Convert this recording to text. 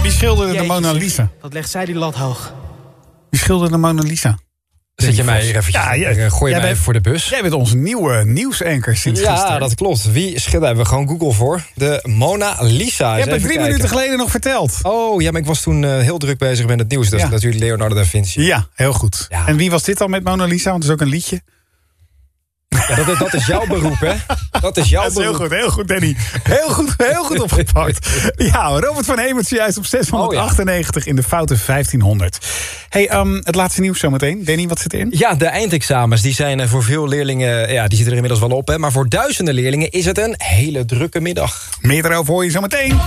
Wie schilderde de Mona Lisa? Wat legt zij die lat hoog? Wie schilderde de Mona Lisa? Zet je mij eventjes, gooi je mij even voor de bus. Jij bent onze nieuwe nieuwsanker sinds gisteren. Ja, dat klopt. Wie schilderde? Hebben we gewoon Google voor. De Mona Lisa. Je hebt het 3 minuten geleden nog verteld. Oh, ja, maar ik was toen heel druk bezig met het nieuws. Dat is natuurlijk Leonardo da Vinci. Ja, heel goed. Ja. En wie was dit dan met Mona Lisa? Want het is ook een liedje. Ja, dat is jouw beroep, hè? Dat is jouw beroep. Heel goed, Danny. Heel goed opgepakt. Ja, Robert van Hemert juist op 698 in de foute 1500. Hey, het laatste nieuws zometeen. Danny, wat zit erin? Ja, de eindexamens die zijn voor veel leerlingen... Ja, die zitten er inmiddels wel op, hè? Maar voor duizenden leerlingen is het een hele drukke middag. Meer daarover hoor je zometeen.